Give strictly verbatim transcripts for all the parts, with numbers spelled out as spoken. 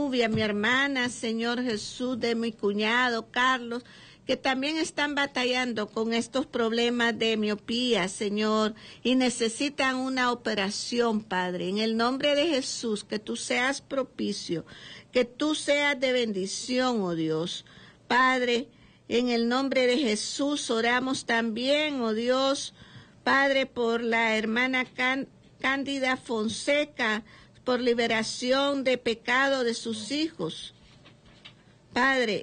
Nubia, mi hermana, Señor Jesús, de mi cuñado Carlos, que también están batallando con estos problemas de miopía, Señor, y necesitan una operación, Padre. En el nombre de Jesús, que tú seas propicio, que tú seas de bendición, oh Dios. Padre, en el nombre de Jesús oramos también, oh Dios, Padre, por la hermana Can- Cándida Fonseca, por liberación de pecado de sus hijos. Padre,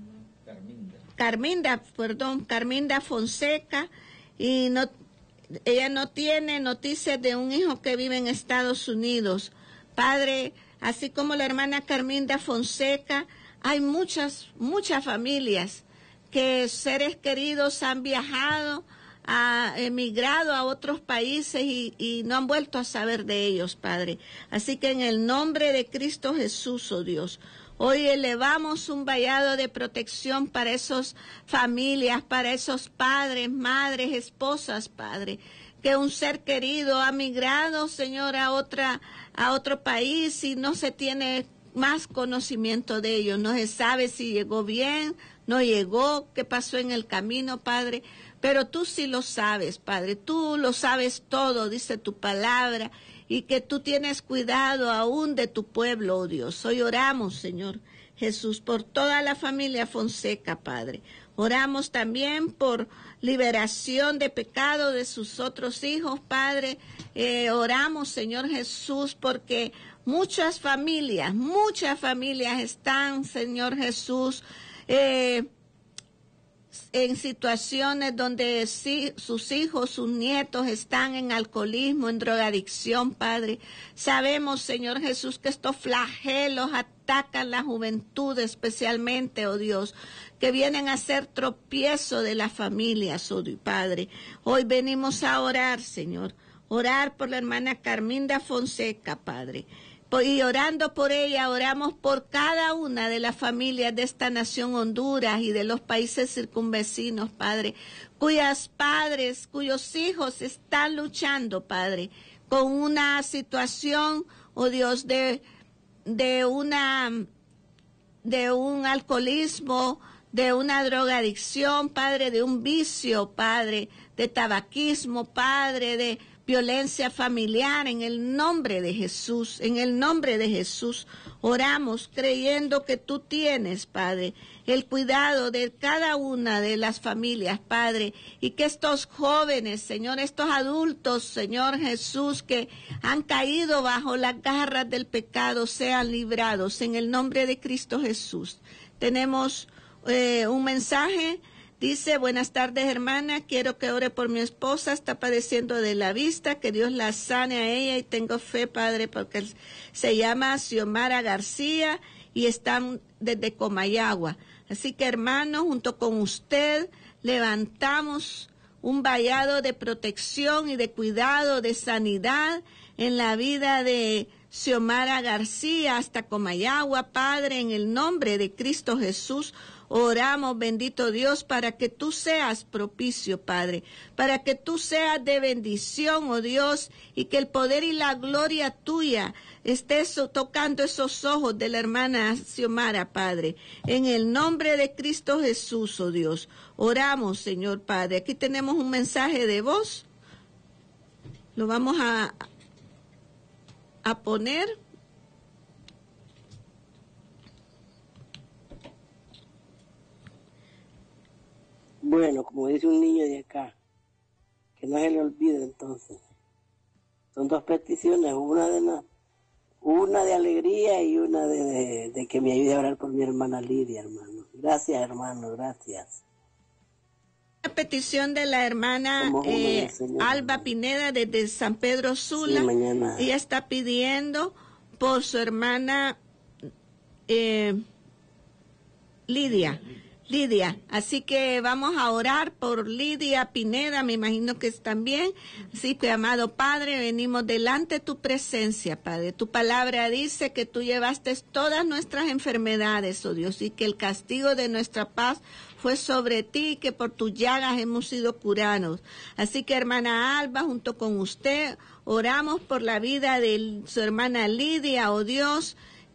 Carminda, perdón, Carminda Fonseca, y no, ella no tiene noticias de un hijo que vive en Estados Unidos. Padre, así como la hermana Carminda Fonseca, hay muchas, muchas familias que seres queridos han viajado, ha emigrado a otros países y, y no han vuelto a saber de ellos, Padre. Así que en el nombre de Cristo Jesús, oh Dios, hoy elevamos un vallado de protección para esas familias, para esos padres, madres, esposas, Padre, que un ser querido ha migrado, Señor, a otra, a otro país y no se tiene más conocimiento de ellos. No se sabe si llegó bien, no llegó, qué pasó en el camino, Padre. Pero tú sí lo sabes, Padre. Tú lo sabes todo, dice tu palabra, y que tú tienes cuidado aún de tu pueblo, oh Dios. Hoy oramos, Señor Jesús, por toda la familia Fonseca, Padre. Oramos también por liberación de pecado de sus otros hijos, Padre. Eh, oramos, Señor Jesús, porque muchas familias, muchas familias están, Señor Jesús, eh, en situaciones donde sí, sus hijos, sus nietos están en alcoholismo, en drogadicción, Padre. Sabemos, Señor Jesús, que estos flagelos atacan la juventud especialmente, oh Dios, que vienen a ser tropiezo de las familias, oh Dios, Padre. Hoy venimos a orar, Señor, orar por la hermana Carminda Fonseca, Padre. Y orando por ella, oramos por cada una de las familias de esta nación Honduras y de los países circunvecinos, Padre, cuyas padres, cuyos hijos están luchando, Padre, con una situación, oh Dios, de, de una, de un alcoholismo, de una drogadicción, Padre, de un vicio, Padre, de tabaquismo, Padre, de violencia familiar. En el nombre de Jesús, en el nombre de Jesús, oramos creyendo que tú tienes, Padre, el cuidado de cada una de las familias, Padre, y que estos jóvenes, Señor, estos adultos, Señor Jesús, que han caído bajo las garras del pecado, sean librados en el nombre de Cristo Jesús. Tenemos eh, un mensaje. Dice, buenas tardes, hermana, quiero que ore por mi esposa, está padeciendo de la vista, que Dios la sane a ella y tengo fe, Padre, porque se llama Xiomara García y están desde Comayagua. Así que, hermano, junto con usted, levantamos un vallado de protección y de cuidado, de sanidad en la vida de Xiomara García hasta Comayagua, Padre, en el nombre de Cristo Jesús. Oramos, bendito Dios, para que tú seas propicio, Padre, para que tú seas de bendición, oh Dios, y que el poder y la gloria tuya estés tocando esos ojos de la hermana Xiomara, Padre, en el nombre de Cristo Jesús, oh Dios. Oramos, Señor Padre. Aquí tenemos un mensaje de voz. Lo vamos a, a poner. Bueno, como dice un niño de acá, que no se le olvide entonces. Son dos peticiones, una de una, una de alegría y una de, de, de que me ayude a orar por mi hermana Lidia, hermano. Gracias, hermano, gracias. La petición de la hermana eh, Alba Pineda desde San Pedro Sula. Sí, mañana. Ella está pidiendo por su hermana eh, Lidia. Lidia, así que vamos a orar por Lidia Pineda, me imagino que están bien. Así que, amado Padre, venimos delante de tu presencia, Padre. Tu palabra dice que tú llevaste todas nuestras enfermedades, oh Dios, y que el castigo de nuestra paz fue sobre ti, y que por tus llagas hemos sido curados. Así que, hermana Alba, junto con usted, oramos por la vida de su hermana Lidia, oh Dios,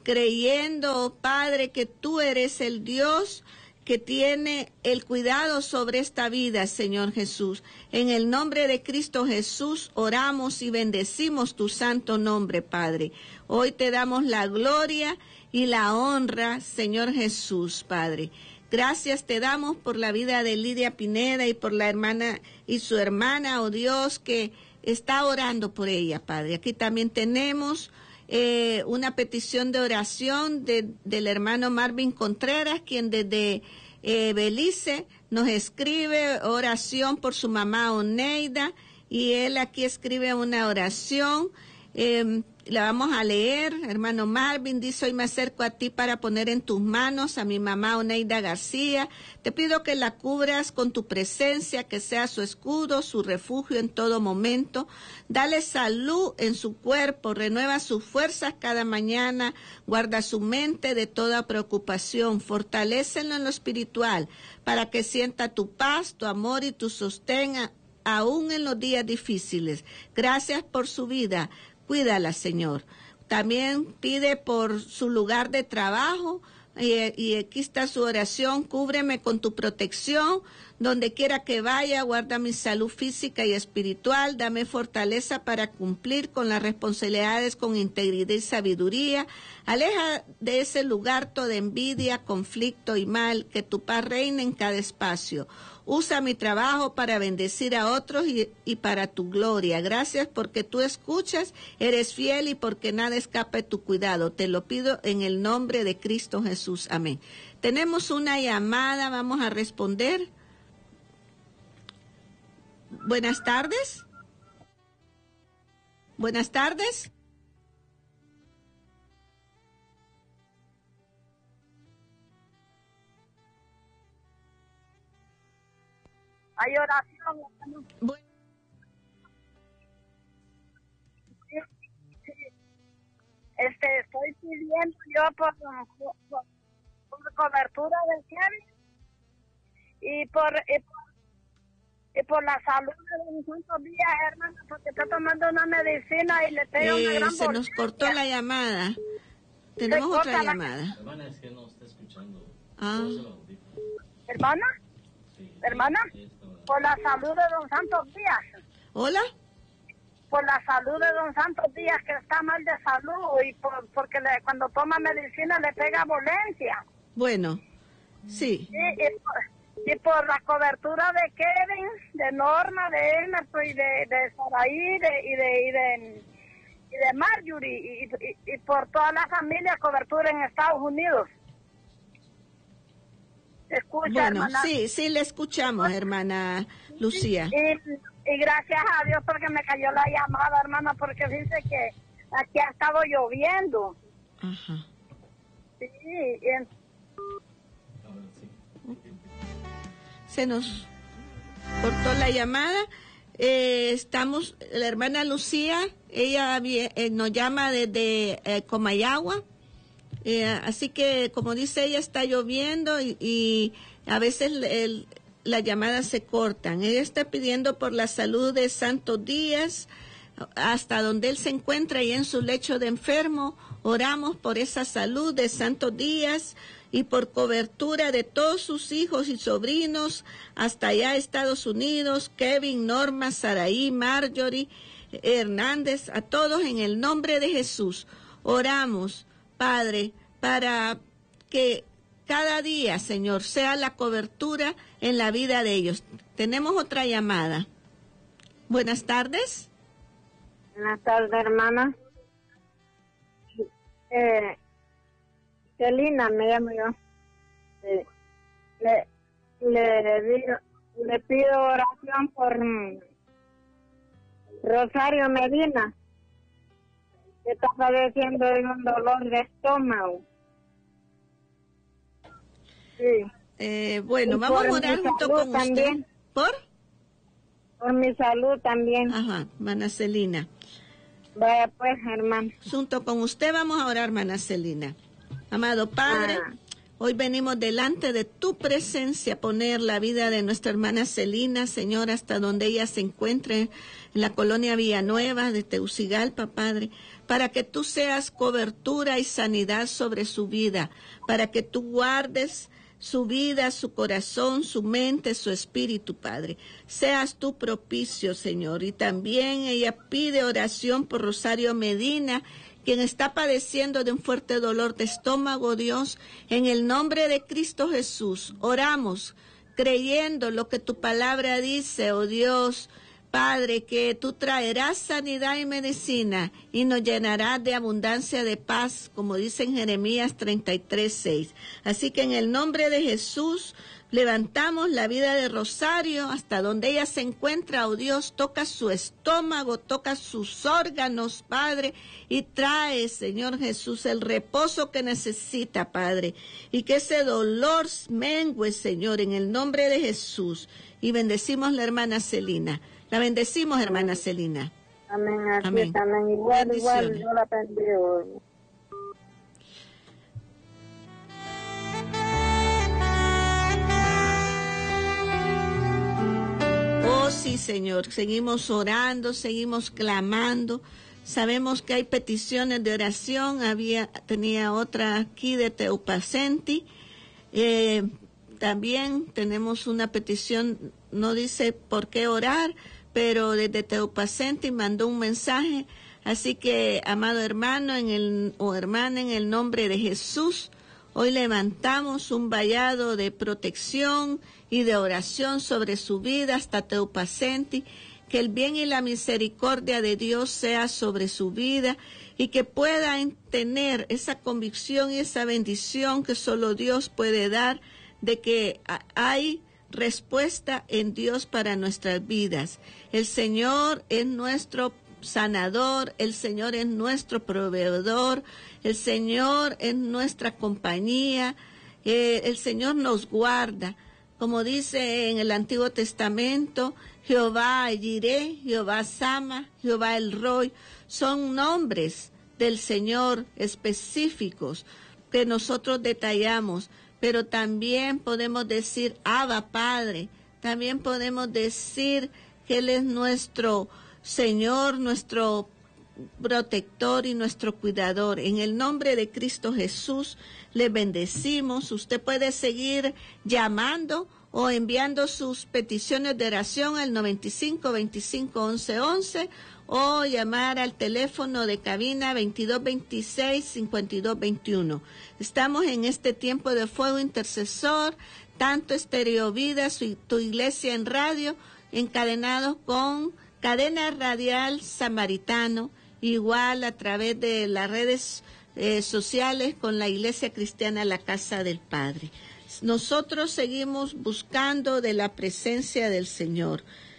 creyendo, oh Padre, que tú eres el Dios que tiene el cuidado sobre esta vida, Señor Jesús. En el nombre de Cristo Jesús oramos y bendecimos tu santo nombre, Padre. Hoy te damos la gloria y la honra, Señor Jesús, Padre. Gracias te damos por la vida de Lidia Pineda y por la hermana y su hermana, oh Dios, que está orando por ella, Padre. Aquí también tenemos eh, una petición de oración de, del hermano Marvin Contreras, quien desde eh, Belice nos escribe oración por su mamá Oneida, y él aquí escribe una oración. Eh, La vamos a leer. Hermano Marvin dice: hoy me acerco a ti para poner en tus manos a mi mamá Oneida García. Te pido que la cubras con tu presencia, que sea su escudo, su refugio en todo momento. Dale salud en su cuerpo, renueva sus fuerzas cada mañana, guarda su mente de toda preocupación, fortalécelo en lo espiritual, para que sienta tu paz, tu amor y tu sostén, aún en los días difíciles. Gracias por su vida. Cuídala, Señor. También pide por su lugar de trabajo, y, y aquí está su oración: cúbreme con tu protección, donde quiera que vaya, guarda mi salud física y espiritual, dame fortaleza para cumplir con las responsabilidades con integridad y sabiduría, aleja de ese lugar toda envidia, conflicto y mal, que tu paz reine en cada espacio. Usa mi trabajo para bendecir a otros y, y para tu gloria. Gracias porque tú escuchas, eres fiel y porque nada escapa de tu cuidado. Te lo pido en el nombre de Cristo Jesús. Amén. Tenemos una llamada, vamos a responder. Buenas tardes. Buenas tardes. Hay oración. Bueno. Sí, sí. Este, estoy pidiendo yo por, por, por cobertura del Kevin y por, y por y por la salud de los cuantos días, hermano, porque está tomando una medicina y le pega Eh, una gran se nos bolilla. cortó la llamada. Tenemos Se otra corta la- llamada. Hermana, es que no está escuchando. Ah. No se lo audífono. Hermana, Sí, hermana, sí, está mal. por la salud de don Santos Díaz, Hola. por la salud de don Santos Díaz, que está mal de salud y por, porque le, cuando toma medicina le pega dolencia. Bueno, sí. Sí, y por, y por la cobertura de Kevin, de Norma, de Emerson y de, de Saraí de, y, de, y, de, y de Marjorie y, y, y por toda la familia, cobertura en Estados Unidos. Escucha, Bueno, hermana. sí, sí le escuchamos, hermana Lucía. Y, y gracias a Dios porque me cayó la llamada, hermana, porque dice que aquí ha estado lloviendo. Ajá. Sí, y en- A ver, sí. Se nos cortó la llamada. Eh, estamos, la hermana Lucía, ella vie- eh, nos llama desde eh, Comayagua. Eh, así que, como dice ella, está lloviendo y, y a veces el, el- las llamadas se cortan. Ella está pidiendo por la salud de Santos Díaz, hasta donde él se encuentra y en su lecho de enfermo. Oramos por esa salud de Santos Díaz y por cobertura de todos sus hijos y sobrinos hasta allá Estados Unidos, Kevin, Norma, Saraí, Marjorie, Hernández, a todos en el nombre de Jesús. Oramos, Padre, para que cada día, Señor, sea la cobertura en la vida de ellos. Tenemos otra llamada. Buenas tardes. Buenas tardes, hermana. Eh, Celina me llamo yo. Eh, le, le, digo- le pido oración por mm, Rosario Medina, que está padeciendo de un dolor de estómago. Sí, Eh, bueno, Y vamos por a orar mi junto salud con usted. también. ¿Por? por mi salud también. Ajá, hermana Celina. Vaya pues, hermano. Junto con usted vamos a orar, hermana Celina. Amado Padre, Ah. hoy venimos delante de tu presencia a poner la vida de nuestra hermana Celina, Señor, hasta donde ella se encuentre, en la colonia Villanueva de Teucigalpa, Padre. para que tú seas cobertura y sanidad sobre su vida, para que tú guardes su vida, su corazón, su mente, su espíritu, Padre. Seas tú propicio, Señor. Y también ella pide oración por Rosario Medina, quien está padeciendo de un fuerte dolor de estómago, Dios. En el nombre de Cristo Jesús, oramos, creyendo lo que tu palabra dice, oh Dios, Padre, que tú traerás sanidad y medicina y nos llenarás de abundancia de paz, como dice en Jeremías treinta y tres, seis. Así que en el nombre de Jesús levantamos la vida de Rosario hasta donde ella se encuentra, oh Dios, toca su estómago, toca sus órganos, Padre, y trae, Señor Jesús, el reposo que necesita, Padre, y que ese dolor mengue, Señor, en el nombre de Jesús. Y bendecimos la hermana Celina. La bendecimos, hermana Celina. Amén, así Amén. es, amén. Igual, igual, Bendiciones. yo la bendigo. Oh, sí, Señor. Seguimos orando, seguimos clamando. Sabemos que hay peticiones de oración. Había, tenía otra aquí de Teupacenti. Eh, también tenemos una petición, no dice por qué orar, pero desde Teupacenti mandó un mensaje. Así que, amado hermano en el, o hermana, en el nombre de Jesús, hoy levantamos un vallado de protección y de oración sobre su vida hasta Teupacenti, que el bien y la misericordia de Dios sea sobre su vida y que puedan tener esa convicción y esa bendición que solo Dios puede dar, de que hay respuesta en Dios para nuestras vidas. El Señor es nuestro sanador, el Señor es nuestro proveedor, el Señor es nuestra compañía, eh, el Señor nos guarda. Como dice en el Antiguo Testamento, Jehová Jireh, Jehová Sama, Jehová El Roy, son nombres del Señor específicos que nosotros detallamos, pero también podemos decir Abba Padre, también podemos decir que Él es nuestro Señor, nuestro protector y nuestro cuidador. En el nombre de Cristo Jesús le bendecimos. Usted puede seguir llamando o enviando sus peticiones de oración al noventa y cinco, veinticinco, once, once o llamar al teléfono de cabina veintidós veintiséis, cincuenta y dos veintiuno. Estamos en este tiempo de fuego intercesor, tanto Estéreo Vida, su, tu iglesia en radio, encadenados con Cadena Radial Samaritano, igual a través de las redes eh, sociales con la Iglesia Cristiana La Casa del Padre. Nosotros seguimos buscando de la presencia del Señor.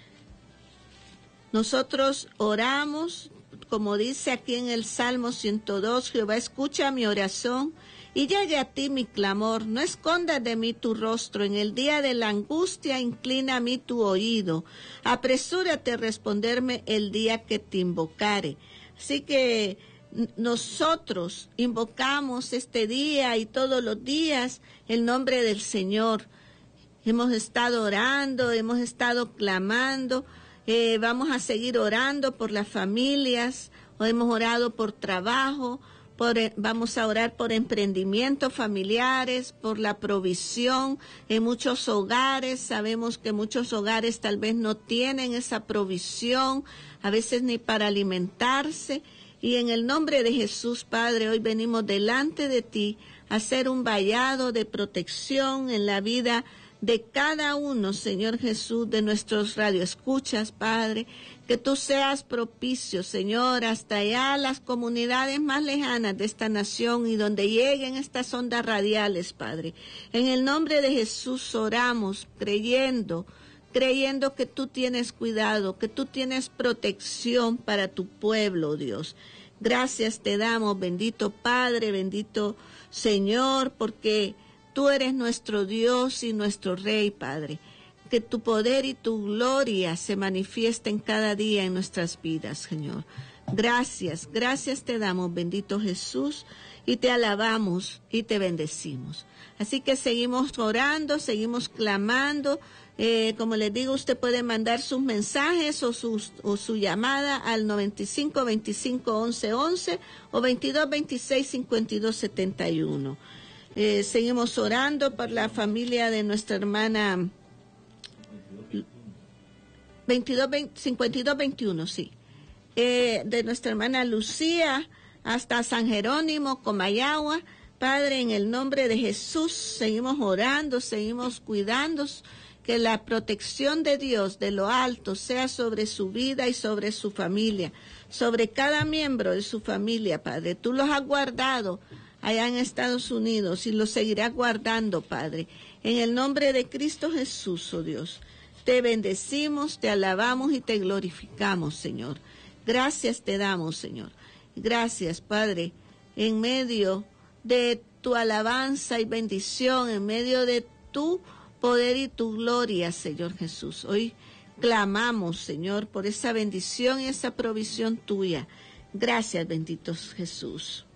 Nosotros oramos, como dice aquí en el Salmo ciento dos, Jehová escucha mi oración y llegue a ti mi clamor. No escondas de mí tu rostro, en el día de la angustia inclina a mí tu oído. Apresúrate a responderme el día que te invocare. Así que nosotros invocamos este día y todos los días el nombre del Señor. Hemos estado orando, hemos estado clamando, eh, vamos a seguir orando por las familias, hemos orado por trabajo, por, vamos a orar por emprendimientos familiares, por la provisión en muchos hogares. Sabemos que muchos hogares tal vez no tienen esa provisión, a veces ni para alimentarse. Y en el nombre de Jesús, Padre, hoy venimos delante de ti a hacer un vallado de protección en la vida de cada uno, Señor Jesús, de nuestros radioescuchas, Padre, que tú seas propicio, Señor, hasta allá las comunidades más lejanas de esta nación y donde lleguen estas ondas radiales, Padre. En el nombre de Jesús oramos, creyendo, creyendo que tú tienes cuidado, que tú tienes protección para tu pueblo, Dios. Gracias te damos, bendito Padre, bendito Señor, porque tú eres nuestro Dios y nuestro Rey, Padre. Que tu poder y tu gloria se manifiesten cada día en nuestras vidas, Señor. Gracias, gracias te damos, bendito Jesús, y te alabamos y te bendecimos. Así que seguimos orando, seguimos clamando, Eh, como les digo, usted puede mandar sus mensajes o, sus, o su llamada al noventa y cinco, veinticinco, once, once o veintidós, veintiséis, cincuenta y dos, setenta y uno. Eh, seguimos orando por la familia de nuestra hermana veintidós, veinte, cincuenta y dos, veintiuno, sí. Eh, de nuestra hermana Lucía hasta San Jerónimo, Comayagua. Padre, en el nombre de Jesús, seguimos orando, seguimos cuidando, que la protección de Dios de lo alto sea sobre su vida y sobre su familia, sobre cada miembro de su familia, Padre. Tú los has guardado allá en Estados Unidos y los seguirás guardando, Padre. En el nombre de Cristo Jesús, oh Dios, te bendecimos, te alabamos y te glorificamos, Señor. Gracias te damos, Señor. Gracias, Padre, en medio de tu alabanza y bendición, en medio de tu poder y tu gloria, Señor Jesús. Hoy clamamos, Señor, por esa bendición y esa provisión tuya. Gracias, bendito Jesús.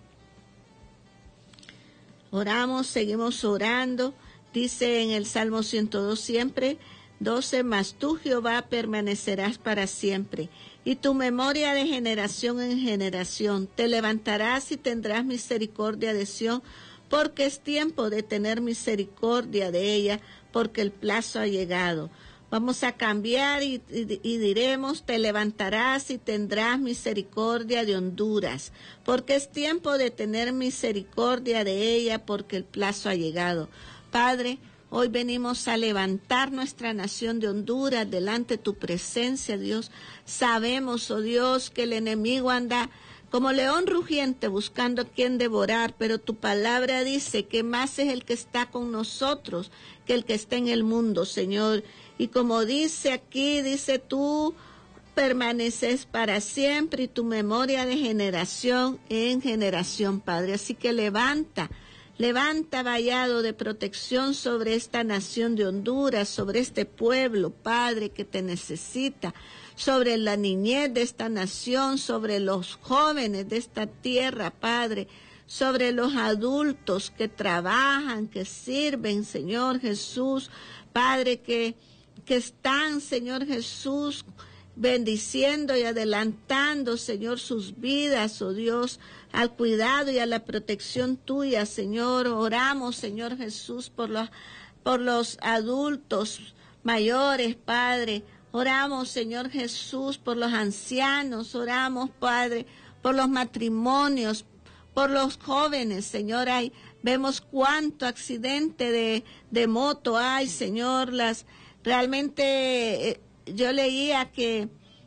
Oramos, seguimos orando. Dice en el Salmo ciento dos siempre, doce, mas tú, Jehová, permanecerás para siempre, y tu memoria de generación en generación. Te levantarás y tendrás misericordia de Sión, porque es tiempo de tener misericordia de ella, porque el plazo ha llegado. Vamos a cambiar y, y, y diremos, te levantarás y tendrás misericordia de Honduras, porque es tiempo de tener misericordia de ella, porque el plazo ha llegado. Padre, hoy venimos a levantar nuestra nación de Honduras delante de tu presencia, Dios. Sabemos, oh Dios, que el enemigo anda como león rugiente buscando a quien devorar, pero tu palabra dice que más es el que está con nosotros que el que está en el mundo, Señor. Y como dice aquí, dice tú permaneces para siempre y tu memoria de generación en generación, Padre. Así que levanta, levanta vallado de protección sobre esta nación de Honduras, sobre este pueblo, Padre, que te necesita, sobre la niñez de esta nación, sobre los jóvenes de esta tierra, Padre, sobre los adultos que trabajan, que sirven, Señor Jesús, Padre, que, que están, Señor Jesús, bendiciendo y adelantando, Señor, sus vidas, oh Dios, al cuidado y a la protección tuya, Señor. Oramos, Señor Jesús, por los, por los adultos mayores, Padre. Oramos, Señor Jesús, por los ancianos. Oramos, Padre, por los matrimonios, por los jóvenes, Señor. Hay, vemos cuánto accidente de, de moto hay, Señor. Las, realmente eh, yo leía que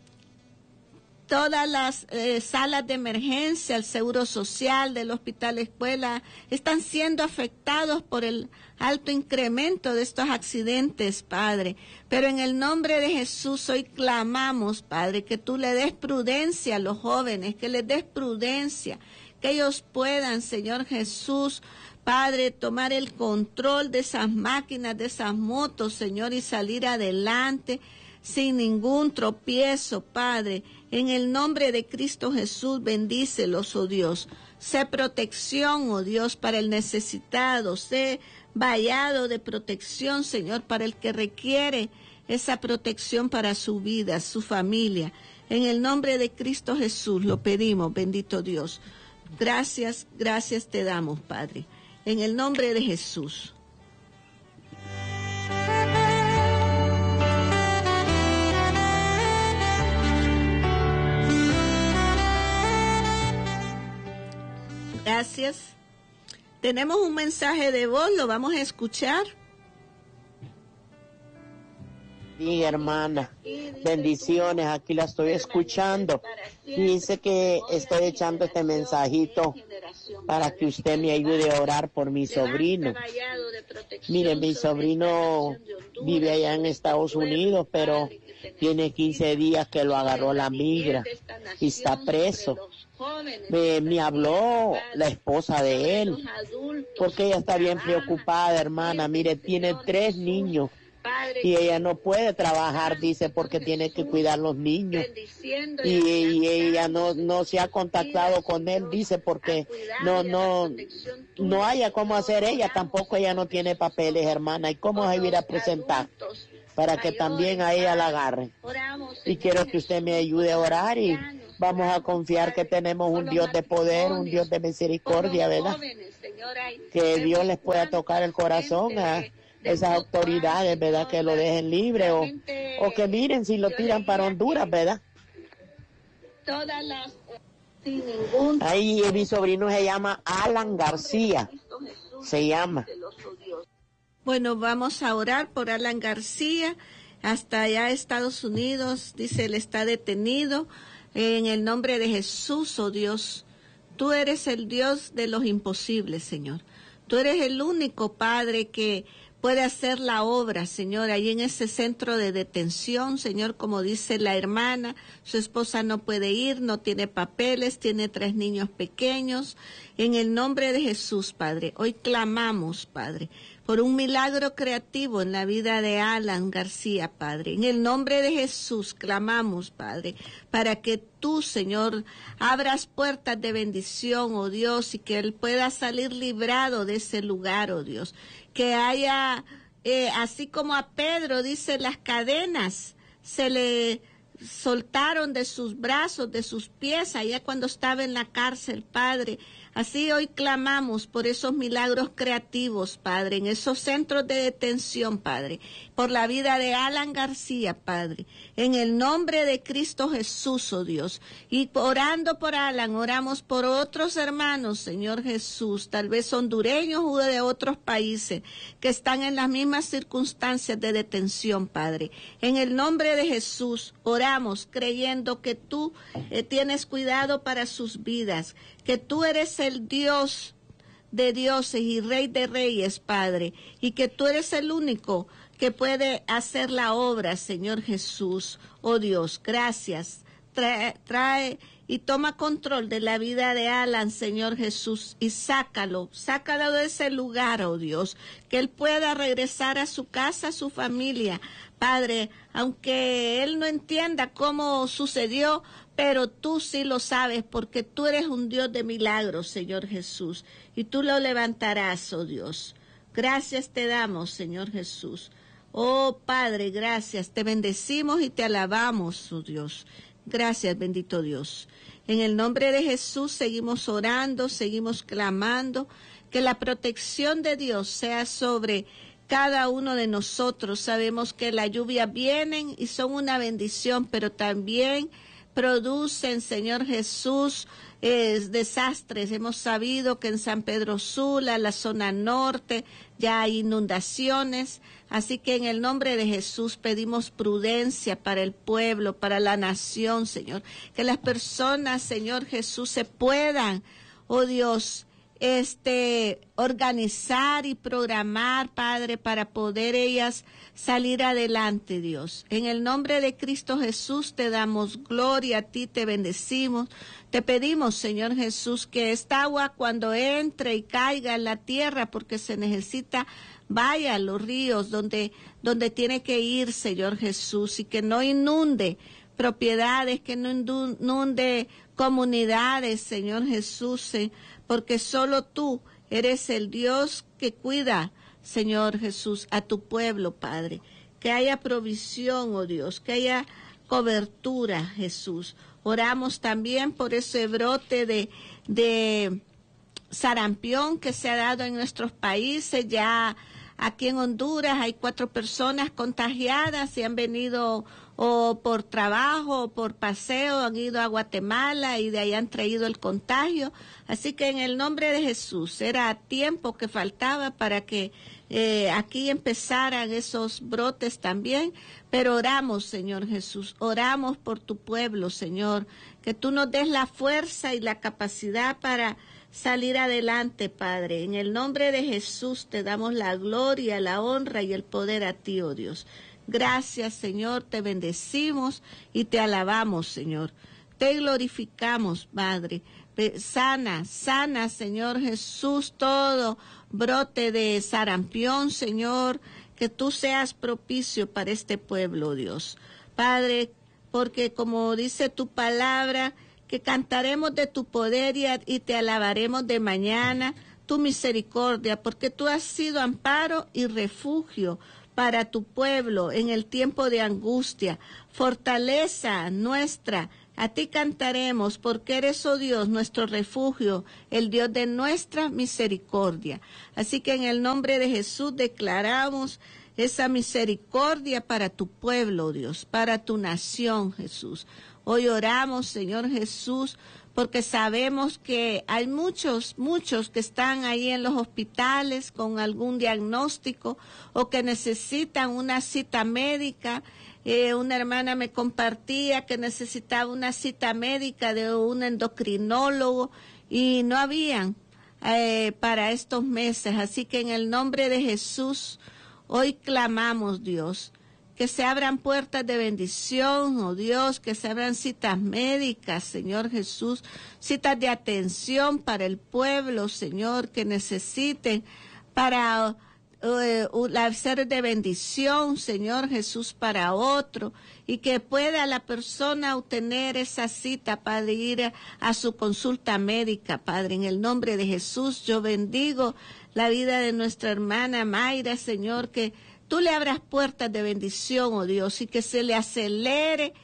todas las eh, salas de emergencia, el seguro social del hospital escuela, están siendo afectados por el alto incremento de estos accidentes, Padre. Pero en el nombre de Jesús hoy clamamos, Padre, que tú le des prudencia a los jóvenes, que les des prudencia, que ellos puedan, Señor Jesús, Padre, tomar el control de esas máquinas, de esas motos, Señor, y salir adelante sin ningún tropiezo, Padre. En el nombre de Cristo Jesús, bendícelos, oh Dios. Sé protección, oh Dios, para el necesitado. Sé vallado de protección, Señor, para el que requiere esa protección para su vida, su familia. En el nombre de Cristo Jesús lo pedimos, bendito Dios. Gracias, gracias te damos, Padre. En el nombre de Jesús. Gracias. Tenemos un mensaje de voz, lo vamos a escuchar. Sí, hermana, bendiciones, aquí la estoy escuchando. Dice que estoy echando este mensajito para que usted me ayude a orar por mi sobrino. Mire, mi sobrino vive allá en Estados Unidos, pero tiene quince días que lo agarró la migra y está preso. Me, me habló la esposa de él, porque ella está bien preocupada, hermana. Mire, tiene tres niños y ella no puede trabajar, dice, porque tiene que cuidar los niños. Y, y ella no no se ha contactado con él, dice, porque no no no haya cómo hacer ella, tampoco ella no tiene papeles, hermana. ¿Y cómo se irá a presentar? para que también a ella la agarre. Y quiero que usted me ayude a orar y vamos a confiar que tenemos un Dios de poder, un Dios de misericordia, ¿verdad? Que Dios les pueda tocar el corazón a esas autoridades, ¿verdad? Que lo dejen libre o, o que miren si lo tiran para Honduras, ¿verdad? Ahí mi sobrino se llama Alan García, se llama. Bueno, vamos a orar por Alan García, hasta allá Estados Unidos, dice él está detenido, en el nombre de Jesús, oh Dios, tú eres el Dios de los imposibles, Señor. Tú eres el único Padre que puede hacer la obra, Señor, ahí en ese centro de detención, Señor, como dice la hermana, su esposa no puede ir, no tiene papeles, tiene tres niños pequeños. En el nombre de Jesús, Padre, hoy clamamos, Padre, por un milagro creativo en la vida de Alan García, Padre. En el nombre de Jesús clamamos, Padre, para que tú, Señor, abras puertas de bendición, oh Dios, y que él pueda salir librado de ese lugar, oh Dios. Que haya, eh, así como a Pedro, dice, las cadenas se le soltaron de sus brazos, de sus pies, allá cuando estaba en la cárcel, Padre. Así hoy clamamos por esos milagros creativos, Padre, en esos centros de detención, Padre, por la vida de Alan García, Padre, en el nombre de Cristo Jesús, oh Dios. Y orando por Alan, oramos por otros hermanos, Señor Jesús, tal vez hondureños o de otros países, que están en las mismas circunstancias de detención, Padre. En el nombre de Jesús, oramos creyendo que tú eh, tienes cuidado para sus vidas, que tú eres el Dios de dioses y Rey de reyes, Padre, y que tú eres el único que puede hacer la obra, Señor Jesús. Oh Dios, gracias. Trae, trae y toma control de la vida de Alan, Señor Jesús, y sácalo, sácalo de ese lugar, oh Dios, que él pueda regresar a su casa, a su familia, Padre, aunque él no entienda cómo sucedió, pero tú sí lo sabes, porque tú eres un Dios de milagros, Señor Jesús, y tú lo levantarás, oh Dios. Gracias te damos, Señor Jesús. Oh Padre, gracias, te bendecimos y te alabamos, oh Dios. Gracias, bendito Dios. En el nombre de Jesús seguimos orando, seguimos clamando, que la protección de Dios sea sobre cada uno de nosotros. Sabemos que las lluvias vienen y son una bendición, pero también producen, Señor Jesús, eh, desastres. Hemos sabido que en San Pedro Sula, la zona norte, ya hay inundaciones. Así que en el nombre de Jesús pedimos prudencia para el pueblo, para la nación, Señor. Que las personas, Señor Jesús, se puedan, oh Dios, este, organizar y programar, Padre, para poder ellas salir adelante, Dios. En el nombre de Cristo Jesús te damos gloria, a ti te bendecimos. Te pedimos, Señor Jesús, que esta agua cuando entre y caiga en la tierra, porque se necesita, vaya a los ríos donde, donde tiene que ir, Señor Jesús, y que no inunde propiedades, que no inunde comunidades, Señor Jesús, eh, porque solo tú eres el Dios que cuida, Señor Jesús, a tu pueblo, Padre. Que haya provisión, oh Dios, que haya cobertura, Jesús. Oramos también por ese brote de, de sarampión que se ha dado en nuestros países. Ya aquí en Honduras hay cuatro personas contagiadas y han venido o por trabajo o por paseo, han ido a Guatemala y de ahí han traído el contagio. Así que en el nombre de Jesús, era tiempo que faltaba para que eh, aquí empezaran esos brotes también, pero oramos, Señor Jesús, oramos por tu pueblo, Señor, que tú nos des la fuerza y la capacidad para salir adelante, Padre. En el nombre de Jesús te damos la gloria, la honra y el poder a ti, oh Dios. Gracias, Señor, te bendecimos y te alabamos, Señor. Te glorificamos, Padre. Sana, sana, Señor Jesús, todo brote de sarampión, Señor, que tú seas propicio para este pueblo, Dios. Padre, porque como dice tu palabra, que cantaremos de tu poder y, y te alabaremos de mañana, tu misericordia, porque tú has sido amparo y refugio para tu pueblo en el tiempo de angustia. Fortaleza nuestra, a ti cantaremos, porque eres, oh Dios, nuestro refugio, el Dios de nuestra misericordia. Así que en el nombre de Jesús declaramos esa misericordia para tu pueblo, Dios, para tu nación, Jesús. Hoy oramos, Señor Jesús, porque sabemos que hay muchos, muchos que están ahí en los hospitales con algún diagnóstico o que necesitan una cita médica. Eh, una hermana me compartía que necesitaba una cita médica de un endocrinólogo y no habían eh, para estos meses. Así que en el nombre de Jesús, hoy clamamos, Dios, que se abran puertas de bendición, oh Dios, que se abran citas médicas, Señor Jesús, citas de atención para el pueblo, Señor, que necesiten para eh, ser de bendición, Señor Jesús, para otro, y que pueda la persona obtener esa cita para ir a, a su consulta médica, Padre. En el nombre de Jesús, yo bendigo la vida de nuestra hermana Mayra, Señor, que tú le abras puertas de bendición, oh Dios, y que se le acelere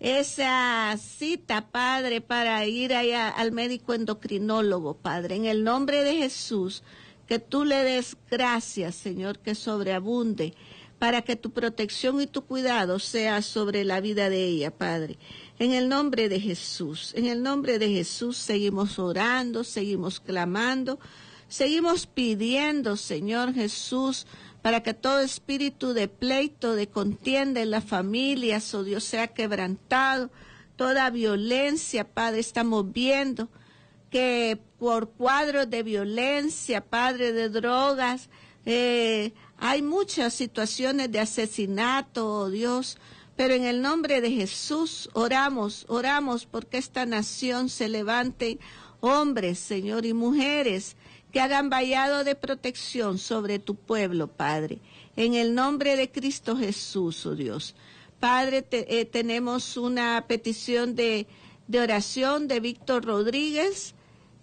esa cita, Padre, para ir allá al médico endocrinólogo, Padre. En el nombre de Jesús, que tú le des gracias, Señor, que sobreabunde, para que tu protección y tu cuidado sea sobre la vida de ella, Padre. En el nombre de Jesús, en el nombre de Jesús seguimos orando, seguimos clamando, seguimos pidiendo, Señor Jesús, para que todo espíritu de pleito, de contienda en las familias, oh Dios, sea quebrantado. Toda violencia, Padre, estamos viendo que por cuadros de violencia, Padre, de drogas, eh, hay muchas situaciones de asesinato, oh Dios, pero en el nombre de Jesús oramos, oramos porque esta nación se levante hombres, Señor, y mujeres que hagan vallado de protección sobre tu pueblo, Padre. En el nombre de Cristo Jesús, oh Dios. Padre, te, eh, tenemos una petición de, de oración de Víctor Rodríguez.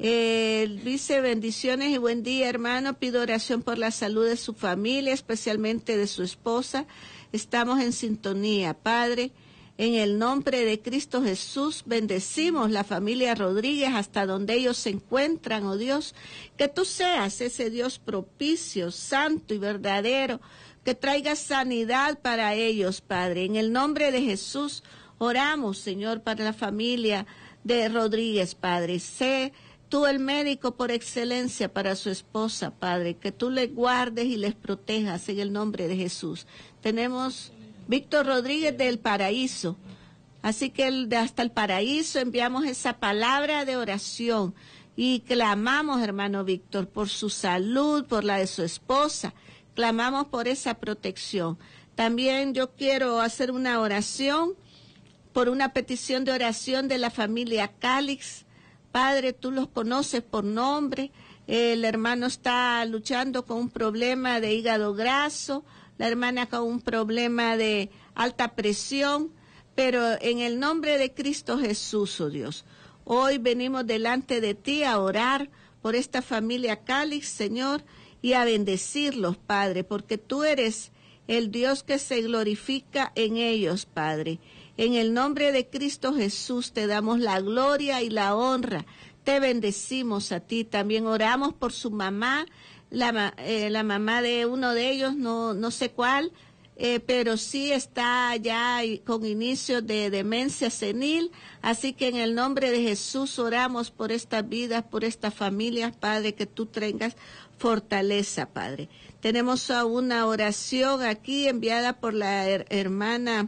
Eh, dice, bendiciones y buen día, hermano. Pido oración por la salud de su familia, especialmente de su esposa. Estamos en sintonía, Padre. En el nombre de Cristo Jesús, bendecimos la familia Rodríguez hasta donde ellos se encuentran, oh Dios. Que tú seas ese Dios propicio, santo y verdadero, que traiga sanidad para ellos, Padre. En el nombre de Jesús, oramos, Señor, para la familia de Rodríguez, Padre. Sé tú el médico por excelencia para su esposa, Padre. Que tú les guardes y les protejas en el nombre de Jesús. Tenemos Víctor Rodríguez del Paraíso. Así que el, de hasta el Paraíso enviamos esa palabra de oración y clamamos, hermano Víctor, por su salud, por la de su esposa. Clamamos por esa protección. También yo quiero hacer una oración por una petición de oración de la familia Calix. Padre, tú los conoces por nombre. El hermano está luchando con un problema de hígado graso, la hermana con un problema de alta presión, pero en el nombre de Cristo Jesús, oh Dios, hoy venimos delante de ti a orar por esta familia Calix, Señor, y a bendecirlos, Padre, porque tú eres el Dios que se glorifica en ellos, Padre. En el nombre de Cristo Jesús te damos la gloria y la honra. Te bendecimos a ti. También oramos por su mamá, la, eh, la mamá de uno de ellos, no, no sé cuál, eh, pero sí está ya con inicio de demencia senil. Así que en el nombre de Jesús oramos por estas vidas, por estas familias, Padre, que tú tengas fortaleza, Padre. Tenemos una oración aquí enviada por la her- hermana.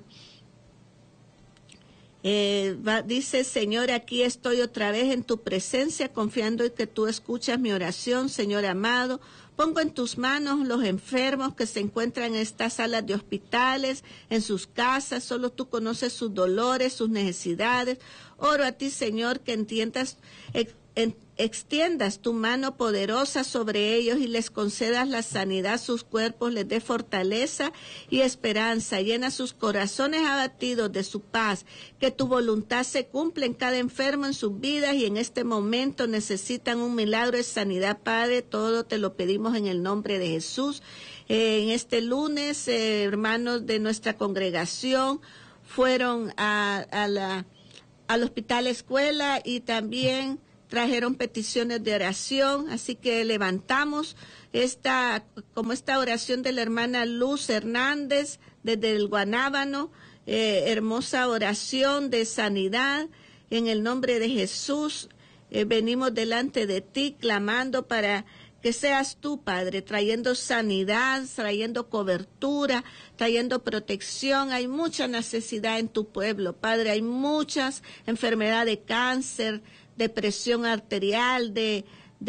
Eh, va, dice, Señor, aquí estoy otra vez en tu presencia, confiando en que tú escuchas mi oración, Señor amado. Pongo en tus manos los enfermos que se encuentran en estas salas de hospitales, en sus casas. Solo tú conoces sus dolores, sus necesidades. Oro a ti, Señor, que entiendas, eh, en, extiendas tu mano poderosa sobre ellos y les concedas la sanidad a sus cuerpos, les dé fortaleza y esperanza, llena sus corazones abatidos de su paz, que tu voluntad se cumpla en cada enfermo en sus vidas y en este momento necesitan un milagro de sanidad, Padre, todo te lo pedimos en el nombre de Jesús. Eh, en este lunes, eh, hermanos de nuestra congregación fueron a, a la, al hospital escuela y también trajeron peticiones de oración, así que levantamos esta, como esta oración de la hermana Luz Hernández desde el Guanábano, eh, hermosa oración de sanidad, en el nombre de Jesús, eh, venimos delante de ti clamando para que seas tú, Padre, trayendo sanidad, trayendo cobertura, trayendo protección. Hay mucha necesidad en tu pueblo, Padre, hay muchas enfermedades de cáncer, de presión arterial, de,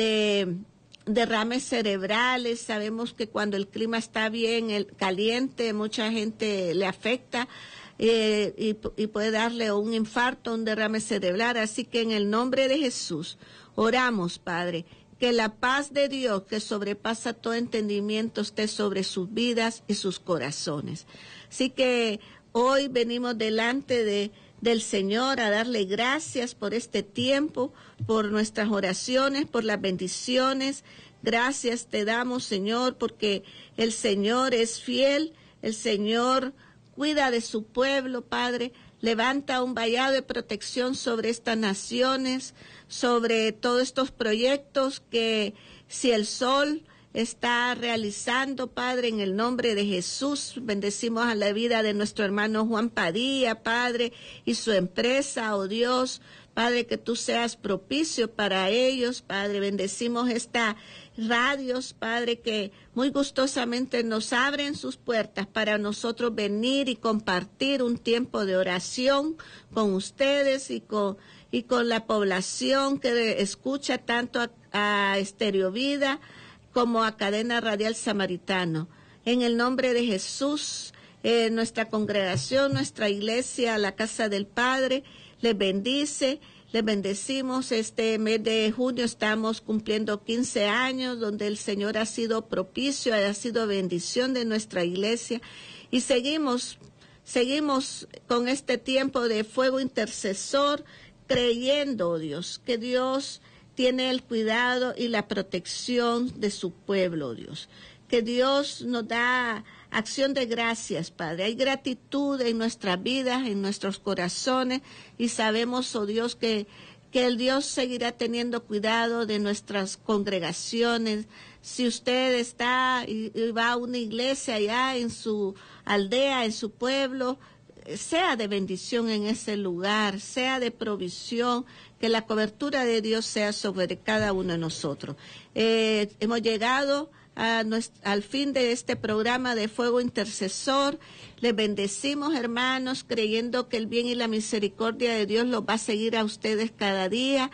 de derrames cerebrales. Sabemos que cuando el clima está bien, el caliente, mucha gente le afecta eh, y, y puede darle un infarto, un derrame cerebral. Así que en el nombre de Jesús oramos, Padre, que la paz de Dios, que sobrepasa todo entendimiento, esté sobre sus vidas y sus corazones. Así que hoy venimos delante de del Señor a darle gracias por este tiempo, por nuestras oraciones, por las bendiciones. Gracias te damos, Señor, porque el Señor es fiel, el Señor cuida de su pueblo, Padre. Levanta un vallado de protección sobre estas naciones, sobre todos estos proyectos que si el sol está realizando, Padre, en el nombre de Jesús. Bendecimos a la vida de nuestro hermano Juan Padilla, Padre, y su empresa, oh Dios, Padre, que tú seas propicio para ellos, Padre. Bendecimos esta radios, Padre, que muy gustosamente nos abren sus puertas para nosotros venir y compartir un tiempo de oración con ustedes y con, y con la población que escucha tanto a, a Estéreo Vida como a Cadena Radial Samaritano. En el nombre de Jesús, eh, nuestra congregación, nuestra iglesia, la Casa del Padre, les bendice, les bendecimos. Este mes de junio estamos cumpliendo quince años, donde el Señor ha sido propicio, ha sido bendición de nuestra iglesia. Y seguimos, seguimos con este tiempo de fuego intercesor, creyendo, Dios, que Dios tiene el cuidado y la protección de su pueblo, Dios. Que Dios nos da acción de gracias, Padre. Hay gratitud en nuestras vidas, en nuestros corazones, y sabemos, oh Dios, que, que el Dios seguirá teniendo cuidado de nuestras congregaciones. Si usted está y, y va a una iglesia allá en su aldea, en su pueblo, sea de bendición en ese lugar, sea de provisión, que la cobertura de Dios sea sobre cada uno de nosotros. Eh, hemos llegado a nuestro, al fin de este programa de Fuego Intercesor. Les bendecimos, hermanos, creyendo que el bien y la misericordia de Dios los va a seguir a ustedes cada día.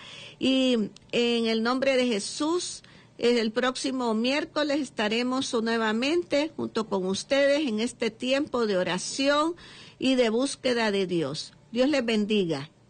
Y en el nombre de Jesús, el próximo miércoles estaremos nuevamente junto con ustedes en este tiempo de oración y de búsqueda de Dios. Dios les bendiga.